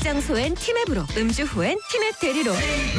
장소엔 티맵으로, 음주 후엔 티맵 대리로.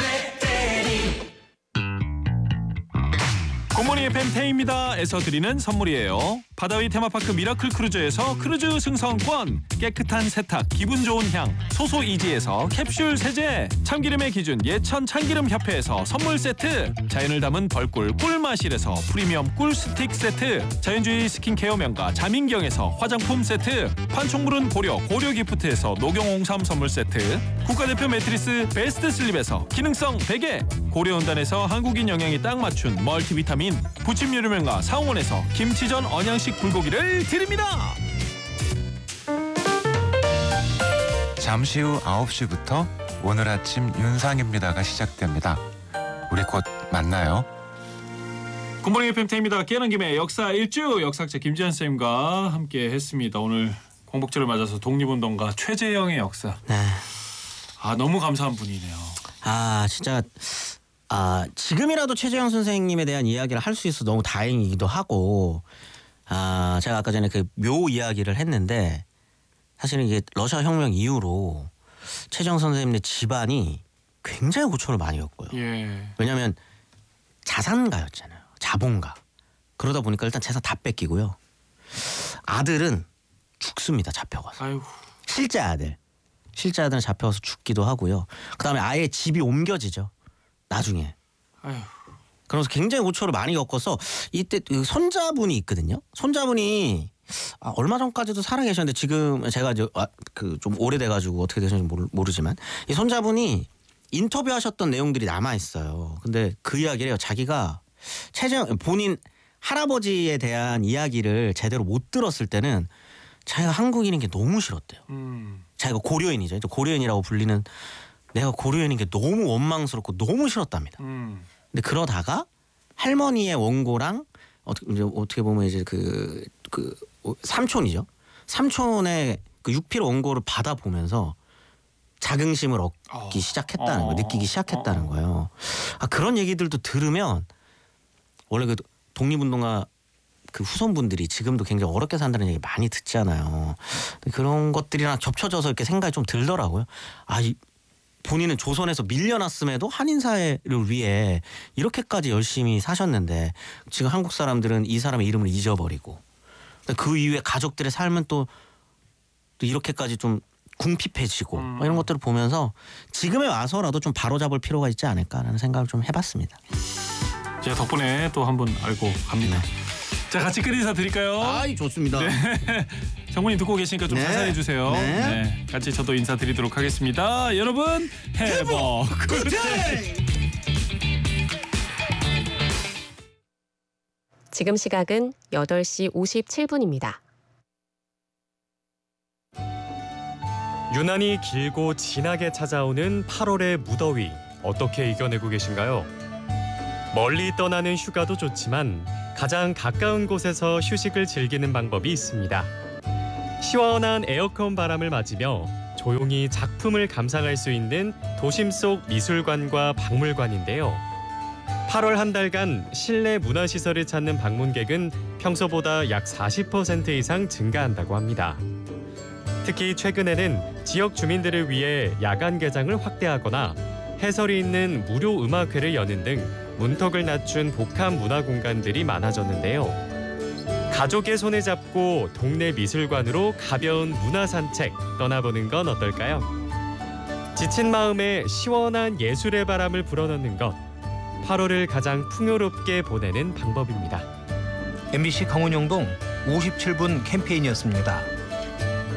굿모닝 FM 태희입니다에서 드리는 선물이에요. 바다위 테마파크 미라클 크루즈에서 크루즈 승선권, 깨끗한 세탁, 기분 좋은 향, 소소이지에서 캡슐 세제, 참기름의 기준 예천 참기름협회에서 선물 세트, 자연을 담은 벌꿀 꿀마실에서 프리미엄 꿀 스틱 세트, 자연주의 스킨케어 명가 자민경에서 화장품 세트, 판촉물은 고려 기프트에서 녹용홍삼 선물 세트, 국가대표 매트리스 베스트 슬립에서 기능성 베개, 고려온단에서 한국인 영양에 딱 맞춘 멀티비타민, 부침 요리명가 사홍원에서 김치전 언양식 불고기를 드립니다. 잠시 후 9시부터 오늘 아침 윤상입니다가 시작됩니다. 우리 곧 만나요. 굿모닝 FM 태희입니다. 깨어난 김에 역사 일주 역사학자 김지한 쌤과 함께 했습니다. 오늘 광복절을 맞아서 독립운동가 최재형의 역사. 네. 너무 감사한 분이네요. 진짜 지금이라도 최재형 선생님에 대한 이야기를 할 수 있어서 너무 다행이기도 하고, 제가 아까 전에 그 묘 이야기를 했는데 사실은 이게 러시아 혁명 이후로 최재형 선생님의 집안이 굉장히 고초를 많이 겪고요. 예. 왜냐하면 자산가였잖아요. 자본가. 그러다 보니까 일단 재산 다 뺏기고요. 아들은 죽습니다. 잡혀가서. 아이고. 실제 아들은 잡혀가서 죽기도 하고요. 그다음에 아예 집이 옮겨지죠. 나중에. 아휴. 그래서 굉장히 고초를 많이 겪어서 이때 그 손자분이 있거든요. 손자분이 얼마 전까지도 살아계셨는데 지금 제가 좀 오래돼가지고 어떻게 되셨는지 모르지만 이 손자분이 인터뷰하셨던 내용들이 남아 있어요. 근데 그 이야기를 해요. 자기가 최재형 본인 할아버지에 대한 이야기를 제대로 못 들었을 때는 자기가 한국인인 게 너무 싫었대요. 자기가 고려인이죠. 고려인이라고 불리는, 내가 고려인인 게 너무 원망스럽고 너무 싫었답니다. 근데 그러다가 할머니의 원고랑 어떻게 보면 이제 그 삼촌이죠. 삼촌의 그 육필 원고를 받아보면서 자긍심을 얻기 시작했다는 거, 느끼기 시작했다는 거예요. 그런 얘기들도 들으면 원래 그 독립운동가 그 후손분들이 지금도 굉장히 어렵게 산다는 얘기 많이 듣잖아요. 그런 것들이랑 겹쳐져서 이렇게 생각이 좀 들더라고요. 본인은 조선에서 밀려났음에도 한인사회를 위해 이렇게까지 열심히 사셨는데 지금 한국 사람들은 이 사람의 이름을 잊어버리고 그 이후에 가족들의 삶은 또 이렇게까지 좀 궁핍해지고 이런 것들을 보면서 지금에 와서라도 좀 바로잡을 필요가 있지 않을까라는 생각을 좀 해봤습니다. 제가 덕분에 또 한 번 알고 갑니다. 네. 자, 같이 끝 인사 드릴까요? 좋습니다. 네. 장모님 듣고 계시니까 좀 자세히 해주세요. 네. 같이 저도 인사드리도록 하겠습니다. 여러분, Have a good day! 지금 시각은 8시 57분입니다. 유난히 길고 진하게 찾아오는 8월의 무더위, 어떻게 이겨내고 계신가요? 멀리 떠나는 휴가도 좋지만 가장 가까운 곳에서 휴식을 즐기는 방법이 있습니다. 시원한 에어컨 바람을 맞으며 조용히 작품을 감상할 수 있는 도심 속 미술관과 박물관인데요. 8월 한 달간 실내 문화시설을 찾는 방문객은 평소보다 약 40% 이상 증가한다고 합니다. 특히 최근에는 지역 주민들을 위해 야간 개장을 확대하거나 해설이 있는 무료 음악회를 여는 등 문턱을 낮춘 복합 문화 공간들이 많아졌는데요. 가족의 손을 잡고 동네 미술관으로 가벼운 문화 산책 떠나보는 건 어떨까요? 지친 마음에 시원한 예술의 바람을 불어넣는 것, 8월을 가장 풍요롭게 보내는 방법입니다. MBC 강원영동 57분 캠페인이었습니다.